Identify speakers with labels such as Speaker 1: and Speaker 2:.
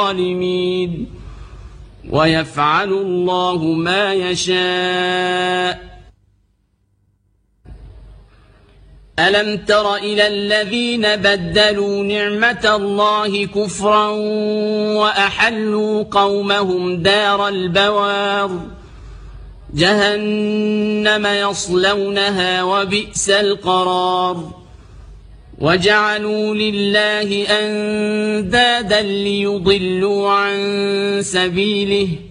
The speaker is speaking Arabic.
Speaker 1: الظالمين ويفعل الله ما يشاء. ألم تر إلى الذين بدلوا نعمة الله كفرا وأحلوا قومهم دار البوار جهنم يصلونها وبئس القرار وجعلوا لله أندادا ليضلوا عن سبيله